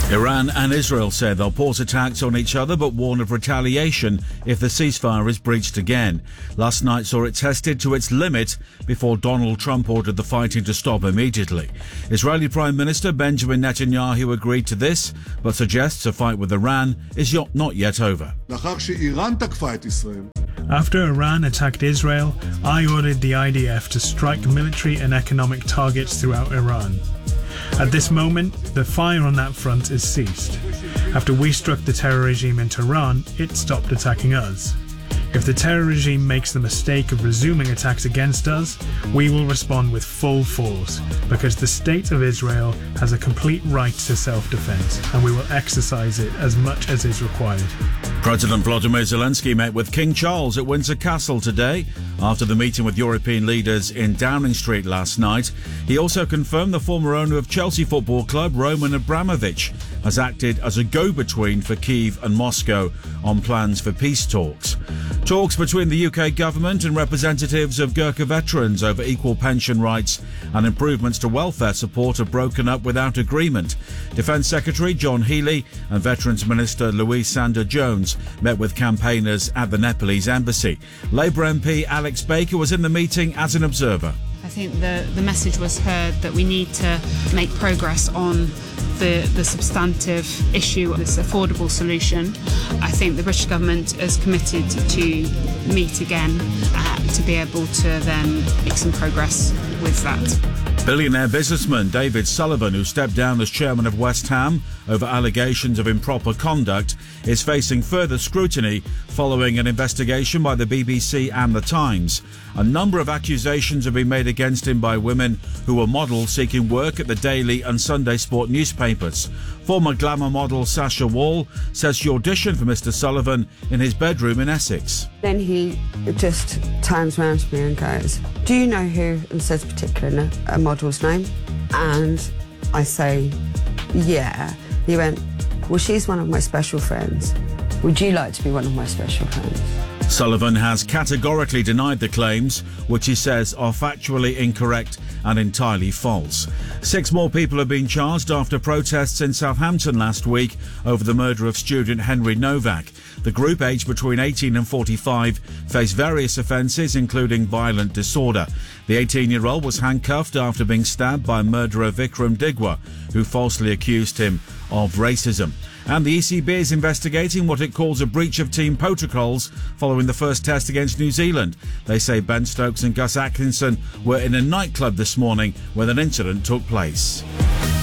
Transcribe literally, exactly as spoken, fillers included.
Iran and Israel said they'll pause attacks on each other but warn of retaliation if the ceasefire is breached again. Last night saw it tested to its limit before Donald Trump ordered the fighting to stop immediately. Israeli Prime Minister Benjamin Netanyahu agreed to this, but suggests a fight with Iran is not yet over. After Iran attacked Israel, I ordered the I D F to strike military and economic targets throughout Iran. At this moment, the fire on that front has ceased. After we struck the terror regime in Tehran, it stopped attacking us. If the terror regime makes the mistake of resuming attacks against us, we will respond with full force, because the State of Israel has a complete right to self-defense, and we will exercise it as much as is required. President Volodymyr Zelensky met with King Charles at Windsor Castle today. After the meeting with European leaders in Downing Street last night, he also confirmed the former owner of Chelsea Football Club, Roman Abramovich, has acted as a go-between for Kyiv and Moscow on plans for peace talks. Talks between the U K government and representatives of Gurkha veterans over equal pension rights and improvements to welfare support have broken up without agreement. Defence Secretary John Healey and Veterans Minister Louise Sanders-Jones met with campaigners at the Nepalese embassy. Labour M P Alex Baker was in the meeting as an observer. I think the, the message was heard that we need to make progress on the, the substantive issue of this affordable solution. I think the British government is committed to meet again uh, to be able to then make some progress with that. Billionaire businessman David Sullivan, who stepped down as chairman of West Ham over allegations of improper conduct, is facing further scrutiny following an investigation by the B B C and The Times. A number of accusations have been made against him by women who were models seeking work at the Daily and Sunday Sport newspapers. Former glamour model Sasha Wall says she auditioned for Mister Sullivan in his bedroom in Essex. Then he just turns around to me and goes, "Do you know who?" and says particularly a model's name. And I say, "Yeah." He went, "Well, she's one of my special friends. Would you like to be one of my special friends?" Sullivan has categorically denied the claims, which he says are factually incorrect and entirely false. Six more people have been charged after protests in Southampton last week over the murder of student Henry Novak. The group, aged between eighteen and forty-five, faced various offences, including violent disorder. The eighteen-year-old was handcuffed after being stabbed by murderer Vikram Digwa, who falsely accused him of racism. And the E C B is investigating what it calls a breach of team protocols following the first test against New Zealand. They say Ben Stokes and Gus Atkinson were in a nightclub this morning when an incident took place.